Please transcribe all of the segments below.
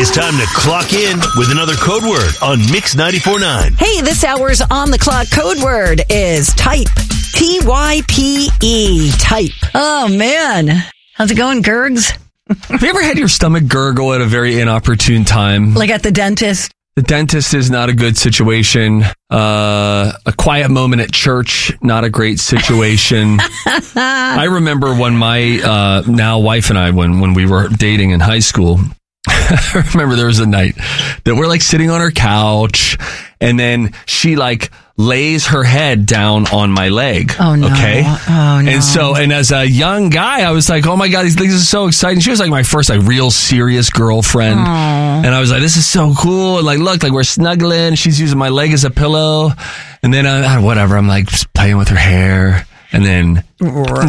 It's time to clock in with another code word on Mix 94.9. Hey, this hour's on the clock code word is type. T-Y-P-E. Type. Oh, man. How's it going, Gergs? Have you ever had your stomach gurgle at a very inopportune time? Like at the dentist? The dentist is not a good situation. A quiet moment at church, not a great situation. I remember when my now wife and I, when we were dating in high school, I remember there was a night that we're like sitting on her couch, and then she like lays her head down on my leg. Oh, no. Okay. Oh, no. And as a young guy, I was like, oh my God, this is so exciting. She was like my first like real serious girlfriend. Aww. And I was like, this is so cool. And like, look, like we're snuggling. She's using my leg as a pillow. And then whatever, I'm like just playing with her hair. And then and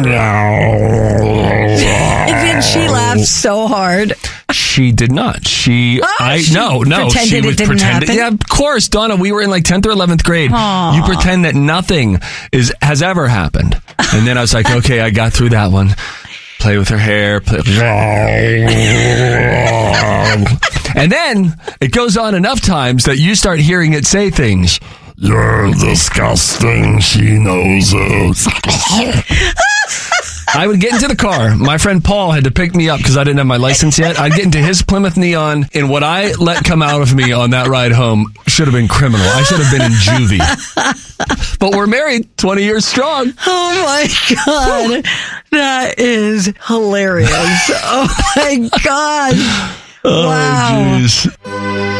then she laughed so hard. She did not. She pretended it didn't happen? Yeah, of course, Donna. We were in like 10th or 11th grade. Aww. You pretend that nothing has ever happened, and then I was like, okay, I got through that one. Play with her hair. And then it goes on enough times that you start hearing it say things. You're disgusting. She knows it. I would get into the car. My friend Paul had to pick me up because I didn't have my license yet. I'd get into his Plymouth Neon, and what I let come out of me on that ride home should have been criminal. I should have been in juvie. But we're married 20 years strong. Oh, my God. That is hilarious. Oh, my God. Oh, wow. jeez.